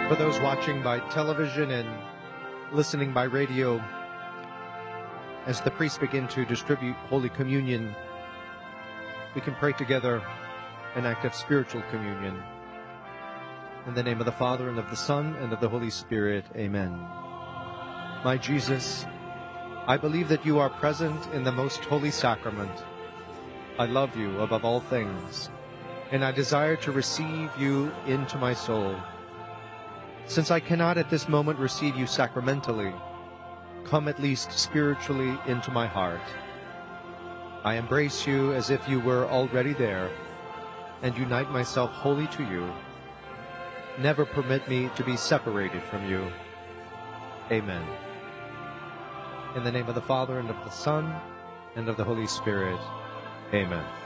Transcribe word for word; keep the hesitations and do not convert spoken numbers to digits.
For those watching by television and listening by radio, as the priests begin to distribute Holy Communion, we can pray together an act of spiritual communion. In the name of the Father, and of the Son, and of the Holy Spirit. Amen. My Jesus, I believe that you are present in the most holy sacrament. I love you above all things, and I desire to receive you into my soul. Since I cannot at this moment receive you sacramentally, come at least spiritually into my heart. I embrace you as if you were already there, and unite myself wholly to you. Never permit me to be separated from you. Amen. In the name of the Father, and of the Son, and of the Holy Spirit. Amen.